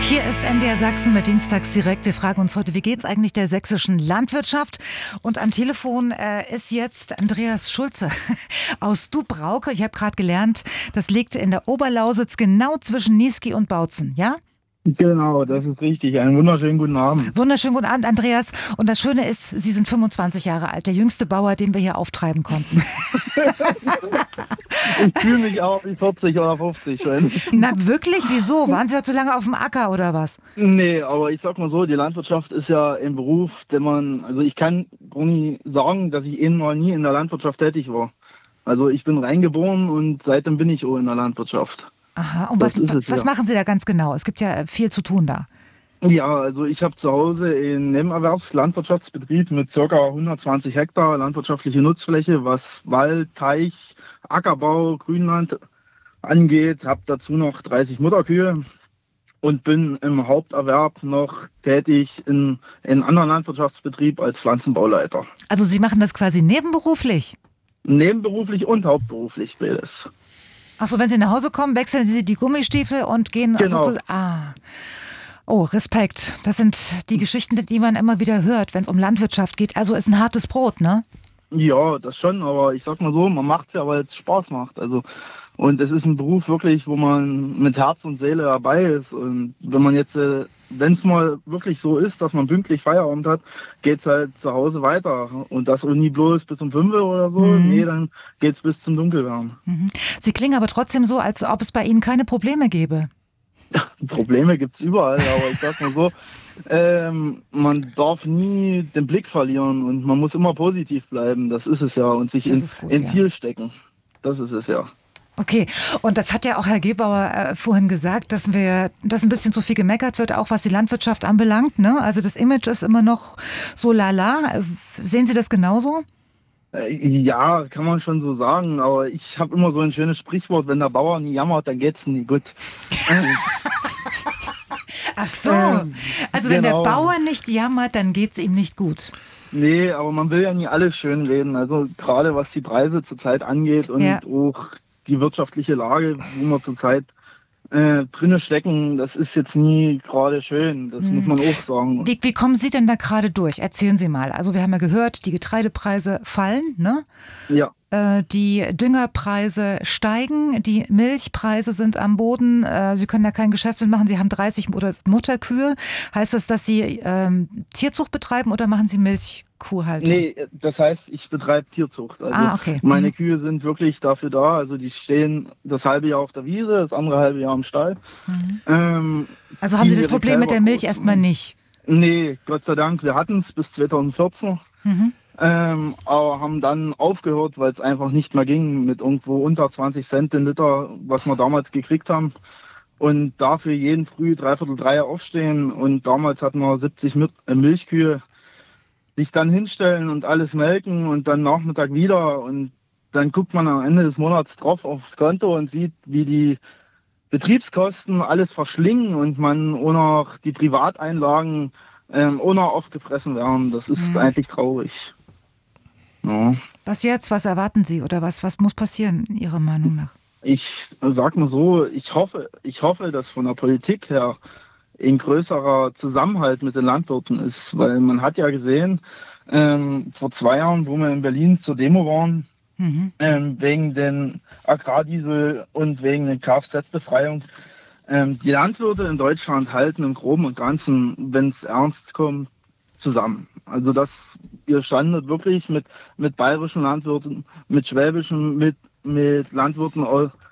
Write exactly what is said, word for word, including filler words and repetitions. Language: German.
Hier ist M D R Sachsen mit Dienstags direkt. Wir fragen uns heute, wie geht's eigentlich der sächsischen Landwirtschaft? Und am Telefon äh, ist jetzt Andreas Schulze aus Dubrauke. Ich habe gerade gelernt, das liegt in der Oberlausitz, genau zwischen Niesky und Bautzen, ja? Genau, das ist richtig. Einen wunderschönen guten Abend. Wunderschönen guten Abend, Andreas. Und das Schöne ist, Sie sind fünfundzwanzig Jahre alt, der jüngste Bauer, den wir hier auftreiben konnten. Ich fühle mich auch wie vierzig oder fünfzig schon. Na wirklich? Wieso? Waren Sie ja zu lange auf dem Acker oder was? Nee, aber ich sag mal so, die Landwirtschaft ist ja ein Beruf, den man, also ich kann gar nicht sagen, dass ich eh noch nie in der Landwirtschaft tätig war. Also ich bin reingeboren und seitdem bin ich auch in der Landwirtschaft. Aha, und was, Das ist es, was ja. machen Sie da ganz genau? Es gibt ja viel zu tun da. Ja, also ich habe zu Hause einen Nebenerwerbslandwirtschaftsbetrieb mit ca. hundertzwanzig Hektar landwirtschaftliche Nutzfläche, was Wald, Teich, Ackerbau, Grünland angeht. Habe dazu noch dreißig Mutterkühe und bin im Haupterwerb noch tätig in, in einem anderen Landwirtschaftsbetrieb als Pflanzenbauleiter. Also Sie machen das quasi nebenberuflich? Nebenberuflich und hauptberuflich beides. Achso, wenn Sie nach Hause kommen, wechseln Sie die Gummistiefel und gehen... Genau. Also zu, ah. Oh, Respekt. Das sind die Geschichten, die man immer wieder hört, wenn es um Landwirtschaft geht. Also ist ein hartes Brot, ne? Ja, das schon, aber ich sag mal so, man macht es ja, weil es Spaß macht. Also, und es ist ein Beruf wirklich, wo man mit Herz und Seele dabei ist. Und wenn man jetzt, äh, wenn es mal wirklich so ist, dass man pünktlich Feierabend hat, geht's halt zu Hause weiter. Und das auch nie bloß bis um fünf oder so. Mhm. Nee, dann geht's bis zum Dunkelwerden. Mhm. Sie klingen aber trotzdem so, als ob es bei Ihnen keine Probleme gäbe. Probleme gibt's überall, aber ich sag mal so, ähm, man darf nie den Blick verlieren und man muss immer positiv bleiben. Das ist es ja. Und sich Das in, ist gut, in ja. Ziel stecken. Das ist es ja. Okay, und das hat ja auch Herr Gebauer äh, vorhin gesagt, dass wir, dass ein bisschen zu viel gemeckert wird, auch was die Landwirtschaft anbelangt, ne? Also das Image ist immer noch so lala. Sehen Sie das genauso? Äh, Ja, kann man schon so sagen, aber ich habe immer so ein schönes Sprichwort, wenn der Bauer nie jammert, dann geht's nie gut. Ach so, Ähm, also wenn genau. der Bauer nicht jammert, dann geht's ihm nicht gut. Nee, aber man will ja nie alles schön reden. Also gerade was die Preise zurzeit angeht und Ja. auch die wirtschaftliche Lage, wo wir zurzeit äh, drinne stecken, das ist jetzt nie gerade schön. Das muss man auch sagen. Wie, wie kommen Sie denn da gerade durch? Erzählen Sie mal. Also wir haben ja gehört, die Getreidepreise fallen, ne? Ja. Äh, die Düngerpreise steigen, die Milchpreise sind am Boden. Äh, Sie können da kein Geschäft mit machen. Sie haben dreißig oder Mutterkühe. Heißt das, dass Sie ähm, Tierzucht betreiben oder machen Sie Milchkuhhaltung? Nee, das heißt, ich betreibe Tierzucht. Also Ah, okay. meine Mhm. Kühe sind wirklich dafür da. Also die stehen das halbe Jahr auf der Wiese, das andere halbe Jahr im Stall. Mhm. Ähm, Also haben Sie ziehen das ihre Problem mit der Kälber Milch groß. erstmal nicht? Nee, Gott sei Dank, wir hatten es bis zweitausendvierzehn. Mhm. Ähm, aber haben dann aufgehört, weil es einfach nicht mehr ging mit irgendwo unter zwanzig Cent den Liter, was wir damals gekriegt haben. Und dafür jeden Früh dreiviertel drei aufstehen. Und damals hatten wir siebzig Mit äh, Milchkühe, sich dann hinstellen und alles melken und dann Nachmittag wieder. Und dann guckt man am Ende des Monats drauf aufs Konto und sieht, wie die Betriebskosten alles verschlingen und man auch noch die Privateinlagen ähm, auch noch aufgefressen werden. Das ist Mhm. eigentlich traurig. Ja. Was jetzt? Was erwarten Sie oder was, was muss passieren, Ihrer Meinung nach? Ich sag mal so, ich hoffe, ich hoffe, dass von der Politik her ein größerer Zusammenhalt mit den Landwirten ist, weil man hat ja gesehen, ähm, vor zwei Jahren, wo wir in Berlin zur Demo waren, Mhm. ähm, wegen den Agrardiesel und wegen der Kfz-Befreiung, ähm, die Landwirte in Deutschland halten im Groben und Ganzen, wenn es ernst kommt, zusammen. Also das, ihr standet wirklich mit, mit bayerischen Landwirten, mit schwäbischen, mit, mit Landwirten aus,